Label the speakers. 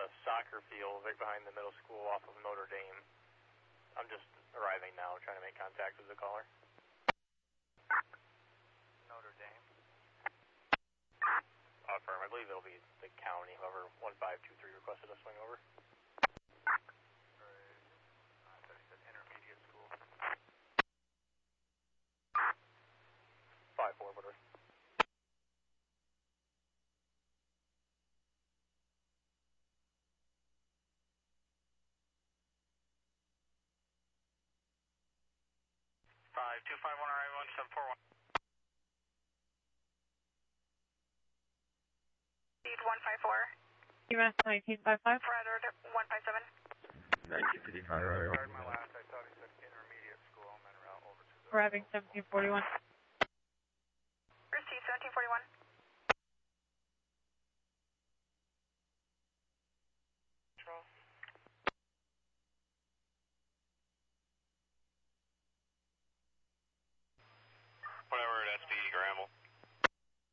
Speaker 1: soccer field right behind the middle school off of Notre Dame. I'm just arriving now, trying to make contact with the caller.
Speaker 2: Notre Dame.
Speaker 1: Affirm. I believe it'll be the county, whoever 1523 requested a swing over.
Speaker 2: Right. I thought he said intermediate school.
Speaker 1: 5-4, whatever.
Speaker 2: Five 251 arrival 1741.
Speaker 3: Lead 154.
Speaker 4: UMass 1955.
Speaker 3: Forward 157.
Speaker 5: 1955.
Speaker 2: Heard my last. I thought he said intermediate school. I'm en route over to the.
Speaker 4: Arriving 1741.